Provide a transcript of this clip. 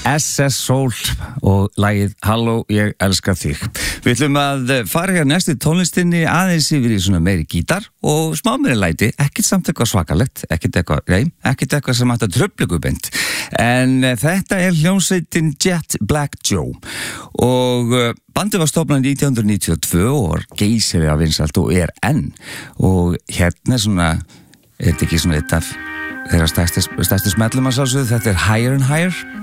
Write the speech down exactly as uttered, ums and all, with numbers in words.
S S Soul og lagið Halló, ég elska þig. Við ætlum að fara hér næstu tónlistinni aðeins yfir í svona meiri gítar og smá meiri læti, ekkert samt eitthvað svakalegt, ekkert eitthvað, nei, ekkert eitthvað sem hægt að trufla ykkur beint. En þetta er hljómsveitin Jet Black Joe og bandið var stofnað nítján hundruð níutíu og tvö og var geysilega vinsælt og er enn. Og hérna er svona, er þetta ekki svona eitt af þeirra stærsti, stærsti smellum að sjálfsögðu, þetta er Higher and Higher.